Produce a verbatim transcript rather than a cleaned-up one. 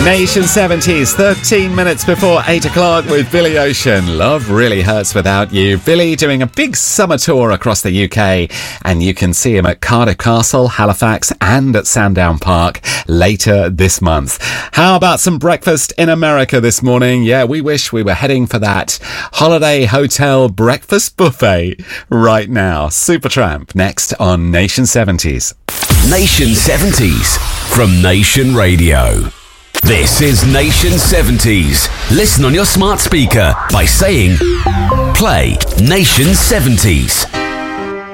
Nation seventies, thirteen minutes before eight o'clock with Billy Ocean. Love Really Hurts Without You. Billy doing a big summer tour across the U K, and you can see him at Cardiff Castle, Halifax and at Sandown Park later this month. How about some breakfast in America this morning? Yeah, we wish we were heading for that holiday hotel breakfast buffet right now. Supertramp next on Nation seventies. Nation seventies from Nation Radio. This is Nation seventies. Listen on your smart speaker by saying, play Nation seventies.